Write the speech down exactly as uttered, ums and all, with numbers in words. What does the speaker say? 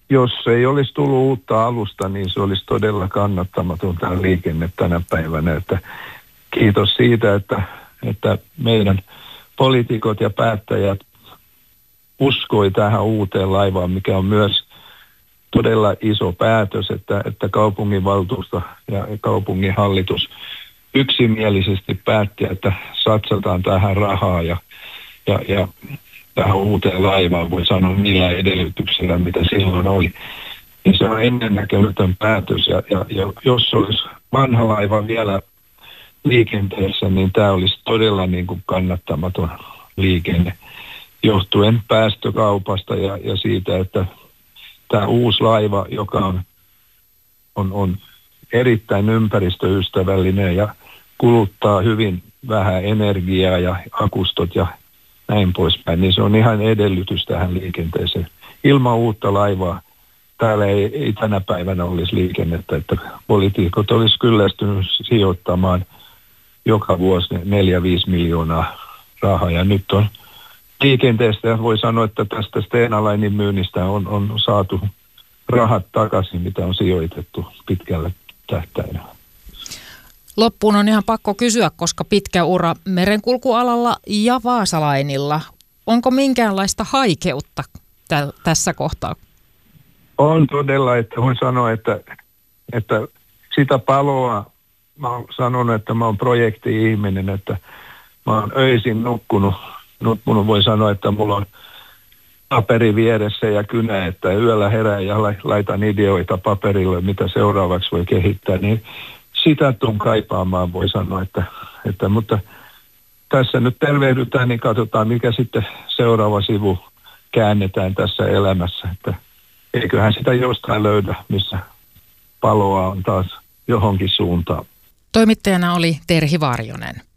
jos ei olisi tullut uutta alusta, niin se olisi todella kannattamaton tämä liikenne tänä päivänä. Että kiitos siitä, että, että meidän poliitikot ja päättäjät uskoi tähän uuteen laivaan, mikä on myös todella iso päätös, että, että kaupunginvaltuusto ja kaupunginhallitus yksimielisesti päätti, että satsataan tähän rahaa ja, ja, ja tähän uuteen laivaan, voi sanoa niillä edellytyksillä, mitä silloin oli. Ja se on ennennäkemätön päätös, ja, ja, ja jos olisi vanha laiva vielä liikenteessä, niin tämä olisi todella niin kuin kannattamaton liikenne, johtuen päästökaupasta ja, ja siitä, että tämä uusi laiva, joka on, on, on erittäin ympäristöystävällinen ja kuluttaa hyvin vähän energiaa ja akustot ja näin poispäin, niin se on ihan edellytys tähän liikenteeseen. Ilman uutta laivaa täällä ei, ei tänä päivänä olisi liikennettä, että poliitikot olisi kyllästynyt sijoittamaan joka vuosi neljä viisi miljoonaa rahaa, ja nyt on liikenteestä voi sanoa, että tästä Stena Linein myynnistä on, on saatu rahat takaisin, mitä on sijoitettu pitkälle tähtäimellä. Loppuun on ihan pakko kysyä, koska pitkä ura merenkulkualalla ja Vaasalainilla. Onko minkäänlaista haikeutta tä- tässä kohtaa? On todella, että voin sanoa, että, että sitä paloa, mä oon sanonut, että mä oon projekti-ihminen, että mä oon öisin nukkunut. Nukkunut voi sanoa, että mulla on paperi vieressä ja kynä, että yöllä herään ja laitan ideoita paperille, mitä seuraavaksi voi kehittää, niin sitä tuun kaipaamaan, voi sanoa, että, että mutta tässä nyt tervehdytään, niin katsotaan, mikä sitten seuraava sivu käännetään tässä elämässä, että eiköhän sitä jostain löydä, missä paloa on taas johonkin suuntaan. Toimittajana oli Terhi Varjonen.